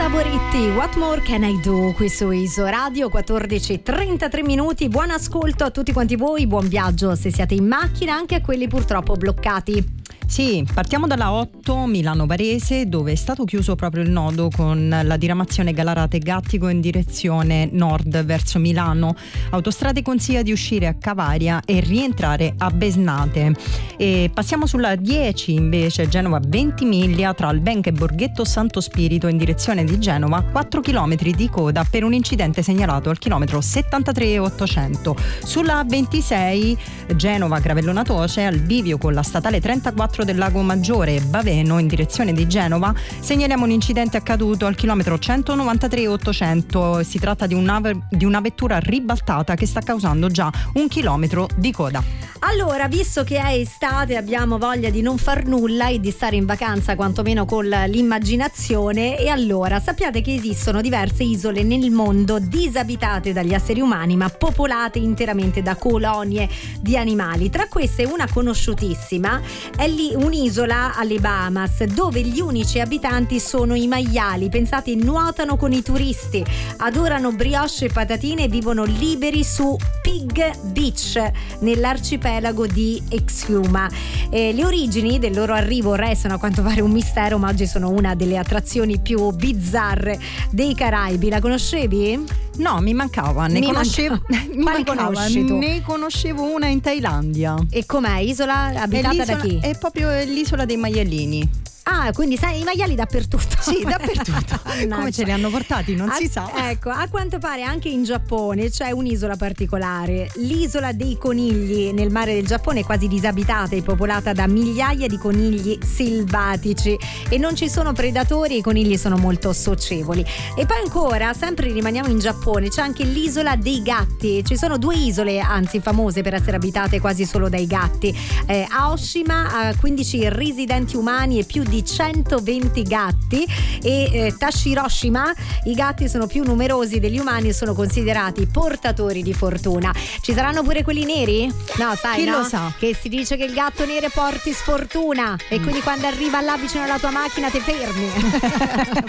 Boretti, What More Can I Do? Qui su Iso Radio, 14:33 minuti. Buon ascolto a tutti quanti voi, buon viaggio se siete in macchina, anche a quelli purtroppo bloccati. Sì, partiamo dalla 8 Milano-Varese, dove è stato chiuso proprio il nodo con la diramazione Gallarate-Gattico in direzione nord verso Milano. Autostrade consiglia di uscire a Cavaria e rientrare a Besnate. E passiamo sulla 10 invece, Genova-Ventimiglia, tra Albenga e Borghetto Santo Spirito in direzione di Genova, 4 km di coda per un incidente segnalato al chilometro 73,800. Sulla 26 Genova-Gravellona Toce, al bivio con la statale 34 del Lago Maggiore e Baveno in direzione di Genova, segnaliamo un incidente accaduto al chilometro 193,800. Si tratta di una vettura ribaltata che sta causando già 1 chilometro di coda. Allora, visto che è estate, abbiamo voglia di non far nulla e di stare in vacanza quantomeno con l'immaginazione, e allora sappiate che esistono diverse isole nel mondo disabitate dagli esseri umani ma popolate interamente da colonie di animali. Tra queste una conosciutissima è lì un'isola alle Bahamas dove gli unici abitanti sono i maiali. Pensate, nuotano con i turisti, adorano brioche e patatine e vivono liberi su Pig Beach nell'arcipelago di Exuma. Le origini del loro arrivo restano a quanto pare un mistero, ma oggi sono una delle attrazioni più bizzarre dei Caraibi. La conoscevi? No, mi mancava. Ne conoscevo una in Thailandia. E com'è? Isola abitata da chi? È proprio l'isola dei maialini. Ah, quindi sai, i maiali dappertutto. Sì, dappertutto. Come ce li hanno portati non si sa. Ecco, a quanto pare anche in Giappone c'è un'isola particolare, l'isola dei conigli nel mare del Giappone, quasi disabitata e popolata da migliaia di conigli selvatici e non ci sono predatori, i conigli sono molto socievoli. E poi ancora, sempre rimaniamo in Giappone, c'è anche l'isola dei gatti. Ci sono 2 isole, anzi famose per essere abitate quasi solo dai gatti. Aoshima ha 15 residenti umani e più di 120 gatti, e Tashiroshima i gatti sono più numerosi degli umani e sono considerati portatori di fortuna. Ci saranno pure quelli neri? No, sai, chi no? lo sa? Che si dice che il gatto nero porti sfortuna e quindi quando arriva là vicino alla tua macchina te fermi.